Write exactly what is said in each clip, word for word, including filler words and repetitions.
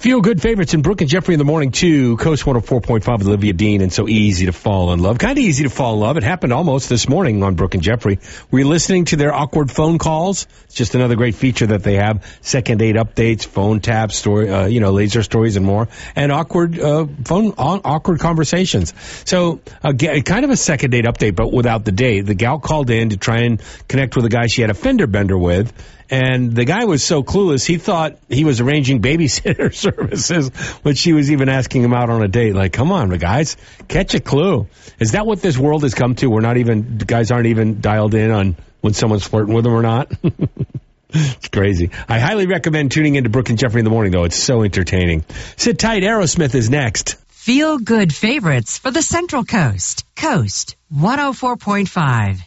Feel good favorites in Brooke and Jeffrey in the morning, too. Coast one oh four point five with Olivia Dean, and so easy to fall in love. Kind of easy to fall in love. It happened almost this morning on Brooke and Jeffrey. Were you listening to their awkward phone calls? It's just another great feature that they have. Second date updates, phone taps, story, uh, you know, laser stories and more. And awkward, uh, phone, awkward conversations. So, uh, kind of a second date update, but without the date. The gal called in to try and connect with a guy she had a fender bender with. And the guy was so clueless, he thought he was arranging babysitter services when she was even asking him out on a date. Like, come on, guys, catch a clue. Is that what this world has come to? We're not even, guys aren't even dialed in on when someone's flirting with them or not? It's crazy. I highly recommend tuning into Brooke and Jeffrey in the morning, though. It's so entertaining. Sit tight. Aerosmith is next. Feel good favorites for the Central Coast. Coast one oh four point five.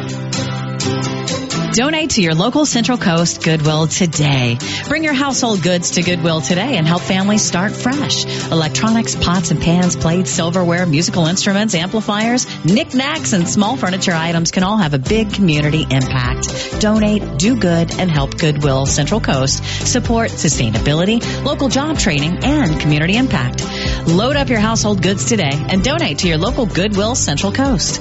Donate to your local Central Coast Goodwill today. Bring your household goods to Goodwill today and help families start fresh. Electronics, pots and pans, plates, silverware, musical instruments, amplifiers, knickknacks, and small furniture items can all have a big community impact. Donate, do good, and help Goodwill Central Coast support sustainability, local job training, and community impact. Load up your household goods today and donate to your local Goodwill Central Coast.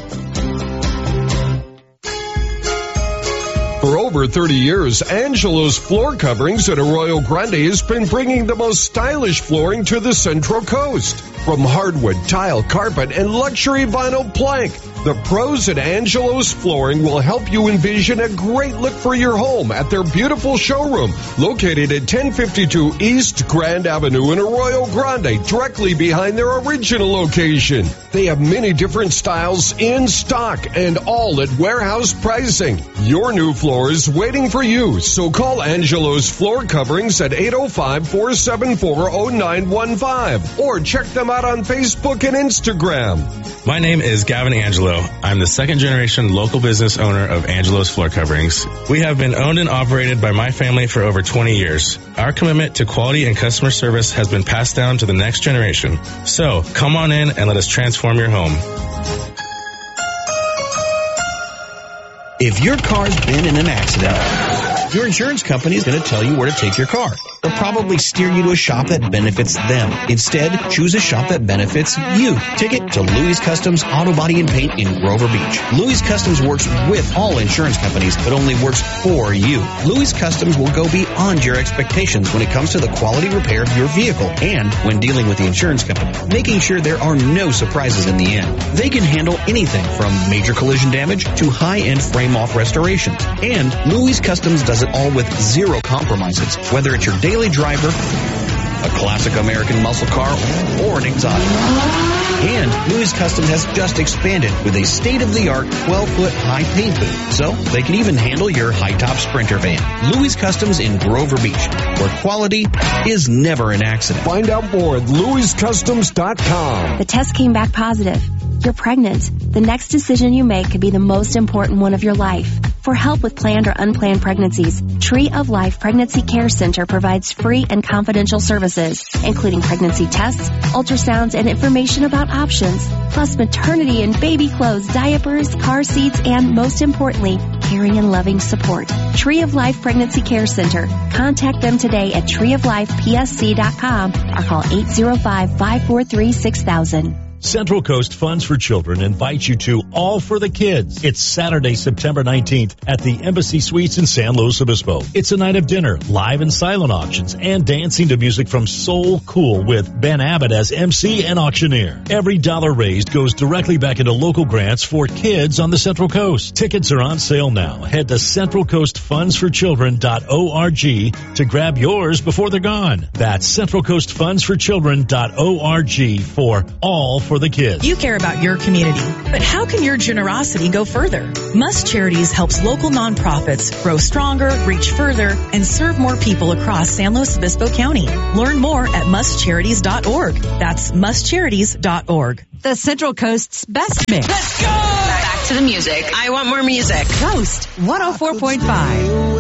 For over thirty years, Angelo's Floor Coverings at Arroyo Grande has been bringing the most stylish flooring to the Central Coast. From hardwood, tile, carpet, and luxury vinyl plank, the pros at Angelo's Flooring will help you envision a great look for your home at their beautiful showroom located at ten fifty-two East Grand Avenue in Arroyo Grande, directly behind their original location. They have many different styles in stock and all at warehouse pricing. Your new floor is waiting for you, so call Angelo's Floor Coverings at eight oh five, four seven four, oh nine one five or check them out on Facebook and Instagram. My name is Gavin Angelo. I'm the second generation local business owner of Angelo's Floor Coverings. We have been owned and operated by my family for over twenty years. Our commitment to quality and customer service has been passed down to the next generation. So come on in and let us transform your home. If your car's been in an accident, your insurance company is going to tell you where to take your car. They'll probably steer you to a shop that benefits them. Instead, choose a shop that benefits you. Take it to Louis Customs Auto Body and Paint in Grover Beach. Louis Customs works with all insurance companies, but only works for you. Louis Customs will go beyond your expectations when it comes to the quality repair of your vehicle and when dealing with the insurance company, making sure there are no surprises in the end. They can handle anything from major collision damage to high-end frame-off restorations. And Louis Customs does it all with zero compromises, whether it's your daily driver, a classic American muscle car, or an exotic. And Louis Customs has just expanded with a state-of-the-art twelve-foot high paint booth, so they can even handle your high-top Sprinter van. Louis Customs in Grover Beach, where quality is never an accident. Find out more at louis customs dot com. The test came back positive. You're pregnant. The next decision you make could be the most important one of your life. For help with planned or unplanned pregnancies, Tree of Life Pregnancy Care Center provides free and confidential services, including pregnancy tests, ultrasounds, and information about options, plus maternity and baby clothes, diapers, car seats, and most importantly, caring and loving support. Tree of Life Pregnancy Care Center. Contact them today at tree of life p s c dot com or call eight zero five, five four three, six thousand. Central Coast Funds for Children invites you to All for the Kids. It's Saturday, September nineteenth at the Embassy Suites in San Luis Obispo. It's a night of dinner, live and silent auctions, and dancing to music from Soul Cool with Ben Abbott as M C and auctioneer. Every dollar raised goes directly back into local grants for kids on the Central Coast. Tickets are on sale now. Head to central coast funds for children dot org to grab yours before they're gone. That's central coast funds for children dot org for All for the Kids. You care about your community, but how can your generosity go further? Must Charities helps local nonprofits grow stronger, reach further, and serve more people across San Luis Obispo County. Learn more at must charities dot org. That's must charities dot org. The Central Coast's best mix. Let's go! Back to the music. I want more music. Coast one oh four point five.